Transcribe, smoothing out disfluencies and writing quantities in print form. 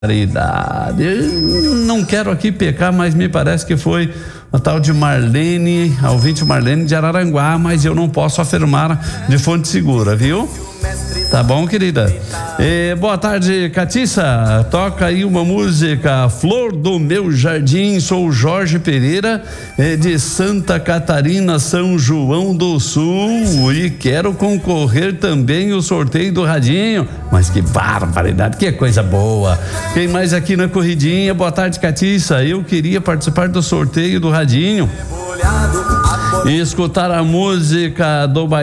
Não quero aqui pecar, mas me parece que foi a tal de Marlene, a ouvinte Marlene de Araranguá, mas eu não posso afirmar de fonte segura, viu? Tá bom, querida? Boa tarde, Catiça. Toca aí uma música, Flor do Meu Jardim. Sou o Jorge Pereira, de Santa Catarina, São João do Sul, e quero concorrer também o sorteio do radinho. Mas que barbaridade, que coisa boa. Quem mais aqui na corridinha? Boa tarde, Catiça. Eu queria participar do sorteio do radinho e escutar a música do